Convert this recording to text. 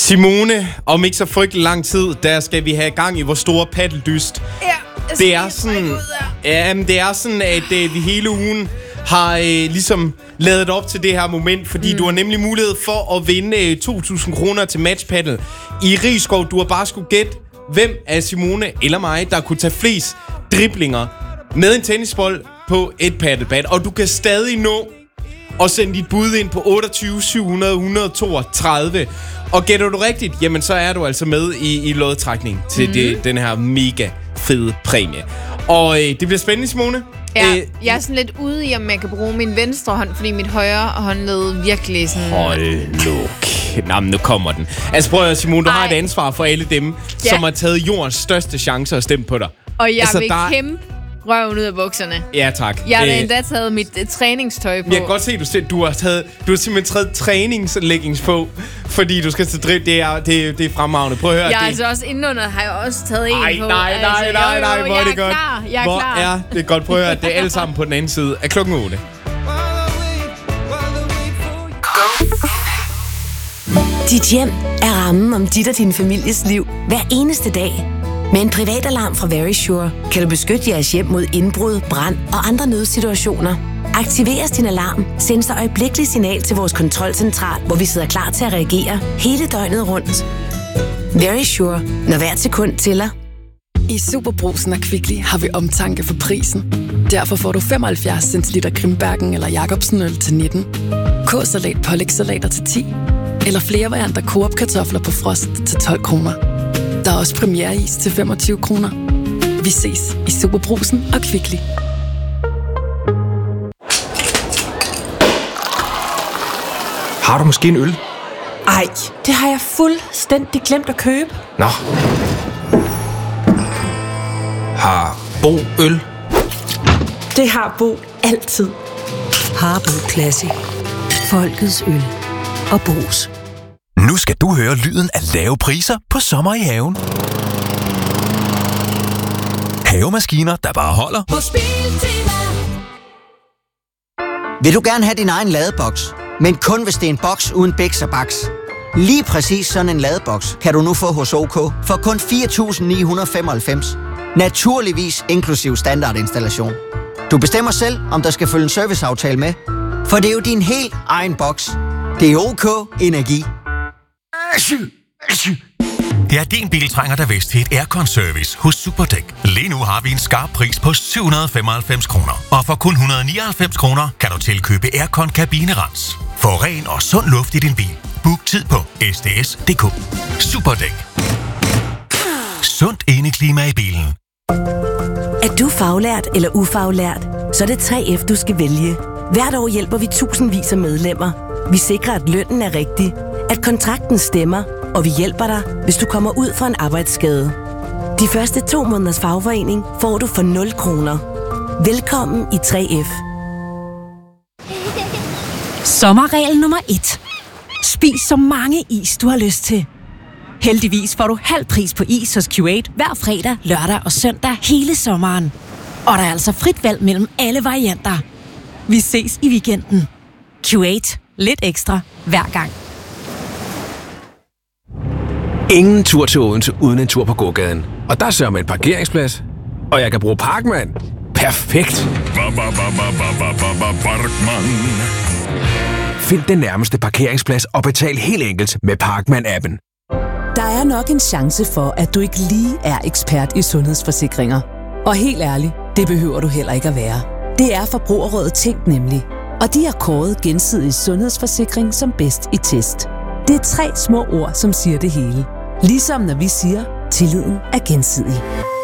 Simone, om ikke så frygtelig lang tid, der skal vi have gang i vores store paddeldyst. Ja, det er sådan, at vi hele ugen har ligesom lavet op til det her moment, fordi du har nemlig mulighed for at vinde 2.000 kroner til matchpaddel i Risskov. Du har bare skulle gætte, hvem af Simone eller mig, der kunne tage flest driblinger med en tennisbold på et paddelbat. Og du kan stadig nå at sende dit bud ind på 28 700 132. Og gætter du rigtigt, jamen så er du altså med i lodtrækning til den her mega fede præmie. Og det bliver spændende, Simone. Ja, jeg er sådan lidt ude i, om jeg kan bruge min venstre hånd, fordi mit højre håndled virkelig sådan... Hold nu kommer den. Altså prøv at, Simone, du har et ansvar for alle dem, som har taget jordens største chancer og stemt på dig. Og jeg vil kæmpe røven ud af bukserne. Ja, tak. Jeg har endda taget mit træningstøj på. Jeg kan godt se, at du har simpelthen taget træningsleggings på, fordi du skal til drift. Det er fremragende. Prøv at høre. Jeg altså også indenunder har jeg også taget en på. Nej, hvor er det godt. Jeg er klar. Ja, det er godt. Prøv at høre. Det er alle sammen på den anden side af klokken 8. Dit hjem er rammen om dit og din families liv hver eneste dag. Med en privatalarm fra Verisure kan du beskytte jeres hjem mod indbrud, brand og andre nødsituationer. Aktiveres din alarm, sendes der øjeblikkeligt signal til vores kontrolcentral, hvor vi sidder klar til at reagere hele døgnet rundt. Verisure, når hvert sekund tæller. I Superbrugsen og Kvickly har vi omtanke for prisen. Derfor får du 75 centiliter Grimbergen eller Jacobsen-øl til 19, K-salat pålægssalater til 10, eller flere varianter Coop-kartofler på frost til 12 kroner. Der er også premiereis til 25 kroner. Vi ses i Superbrugsen og Kvickly. Har du måske en øl? Ej, det har jeg fuldstændig glemt at købe. Nå. Har Bo øl? Det har Bo altid. Harbo Classic. Folkets øl. Og Bo's. Nu skal du høre lyden af lave priser på sommer i haven. Havemaskiner, der bare holder. Vil du gerne have din egen ladeboks, men kun hvis det er en boks uden biks og baks? Lige præcis sådan en ladeboks kan du nu få hos OK for kun 4.995. Naturligvis inklusiv standardinstallation. Du bestemmer selv, om der skal følge en serviceaftale med, for det er jo din helt egen boks. Det er OK Energi. Ja, din bil trænger da vist til et aircon-service hos Superdæk. Lige nu har vi en skarp pris på 795 kroner. Og for kun 199 kroner kan du tilkøbe aircon-kabinerens. Få ren og sund luft i din bil. Book tid på sds.dk. Superdæk. Sundt indeklima i bilen. Er du faglært eller ufaglært, så er det 3F, du skal vælge. Hvert år hjælper vi tusindvis af medlemmer. Vi sikrer, at lønnen er rigtig, at kontrakten stemmer, og vi hjælper dig, hvis du kommer ud for en arbejdsskade. De første 2 måneders fagforening får du for 0 kroner. Velkommen i 3F. Sommerregel nummer 1. Spis så mange is, du har lyst til. Heldigvis får du halv pris på is hos Q8 hver fredag, lørdag og søndag hele sommeren. Og der er altså frit valg mellem alle varianter. Vi ses i weekenden. Q8. Lidt ekstra hver gang. Ingen tur til Odense uden en tur på gågaden. Og der sørger med en parkeringsplads. Og jeg kan bruge Parkman. Perfekt. Find den nærmeste parkeringsplads og betal helt enkelt med Parkman-appen. Der er nok en chance for, at du ikke lige er ekspert i sundhedsforsikringer. Og helt ærligt, det behøver du heller ikke at være. Det er Forbrugerrådet Tænk nemlig. Og de har kåret gensidig sundhedsforsikring som bedst i test. Det er 3 små ord, som siger det hele. Ligesom når vi siger, tilliden er gensidig.